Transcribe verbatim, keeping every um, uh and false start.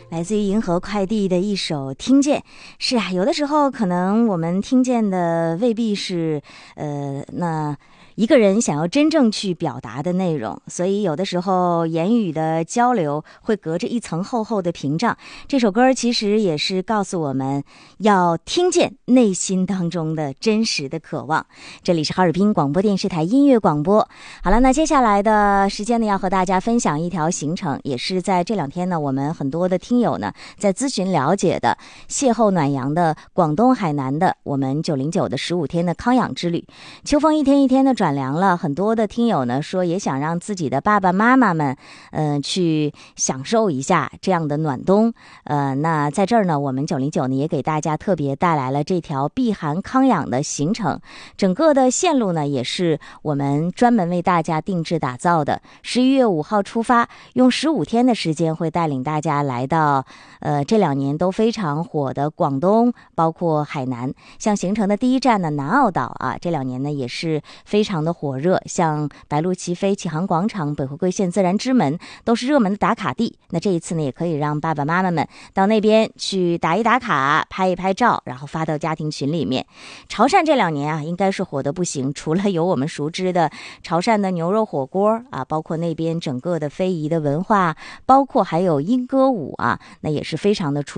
来自于银河快递的一首《听见》。是啊，有的时候可能我们听见的未必是呃那一个人想要真正去表达的内容，所以有的时候言语的交流会隔着一层厚厚的屏障。这首歌其实也是告诉我们要听见内心当中的真实的渴望。这里是哈尔滨广播电视台音乐广播。好了，那接下来的时间呢，要和大家分享一条行程，也是在这两天呢，我们很多的听友呢在咨询了解的，邂逅暖阳的广东海南的我们九零九的十五天的康养之旅。秋风一天一天的转凉了，很多的听友呢说也想让自己的爸爸妈妈们嗯、呃，去享受一下这样的暖冬。呃，那在这儿呢，我们九零九呢也给大家特别带来了这条避寒康养的行程，整个的线路呢也是我们专门为大家定制打造的。十一月五号出发，用十五天的时间会带领大家来到呃这两年都非常火的广东，包括海南。像行程的第一站呢，南澳岛啊，这两年呢也是非常的火热，像白鹭齐飞、启航广场、北回归线自然之门都是热门的打卡地。那这一次呢，也可以让爸爸妈妈们到那边去打一打卡，拍一拍照，然后发到家庭群里面。潮汕这两年啊，应该是火得不行，除了有我们熟知的潮汕的牛肉火锅啊，包括那边整个的非遗的文化，包括还有莺歌舞啊，那也是非常的出